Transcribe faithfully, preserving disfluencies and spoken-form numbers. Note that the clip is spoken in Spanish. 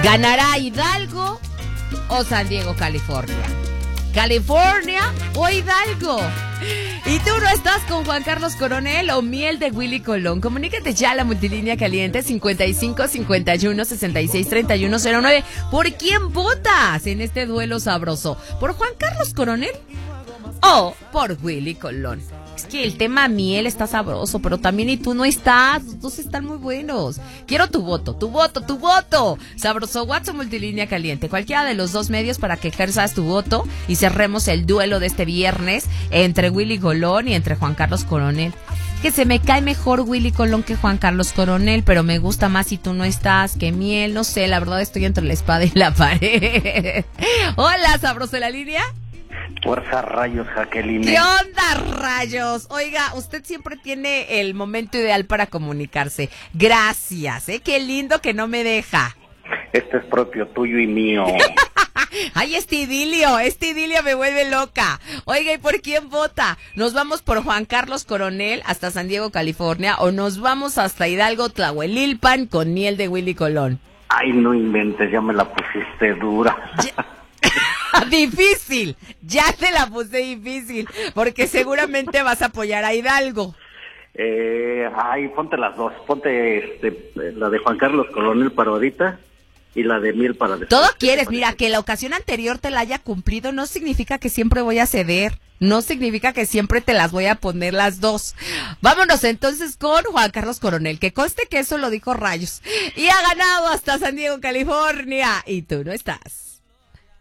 ¿Ganará Hidalgo o San Diego, California? ¿California o Hidalgo? ¿Y tú no estás con Juan Carlos Coronel o Miel de Willy Colón? Comunícate ya a la multilínea caliente cincuenta y cinco, cincuenta y uno, sesenta y seis, treinta y uno cero nueve. ¿Por quién votas en este duelo sabroso? ¿Por Juan Carlos Coronel o por Willy Colón? Es que el tema miel está sabroso, pero también y tú no estás, los dos están muy buenos. Quiero tu voto, tu voto, tu voto. Sabroso WhatsApp multilínea caliente, cualquiera de los dos medios para que ejerzas tu voto y cerremos el duelo de este viernes entre Willy Colón y entre Juan Carlos Coronel. Que se me cae mejor Willy Colón que Juan Carlos Coronel, pero me gusta más si tú no estás, que miel, no sé, la verdad estoy entre la espada y la pared. Hola, sabroso de la línea. Fuerza rayos, Jacqueline. ¿Qué onda, rayos? Oiga, usted siempre tiene el momento ideal para comunicarse. Gracias, ¿eh? Qué lindo que no me deja. Este es propio tuyo y mío. Ay, este idilio, este idilio me vuelve loca. Oiga, ¿y por quién vota? ¿Nos vamos por Juan Carlos Coronel hasta San Diego, California, o nos vamos hasta Hidalgo, Tlahuelilpan con Miel de Willy Colón? Ay, no inventes, ya me la pusiste dura. Ya... Difícil, ya te la puse difícil, porque seguramente vas a apoyar a Hidalgo. Eh, ay, ponte las dos, ponte este, la de Juan Carlos Coronel para ahorita y la de Miel para después. Todo quieres, mira, que la ocasión anterior te la haya cumplido no significa que siempre voy a ceder, no significa que siempre te las voy a poner las dos. Vámonos entonces con Juan Carlos Coronel, que conste que eso lo dijo Rayos, y ha ganado hasta San Diego, California, y tú no estás.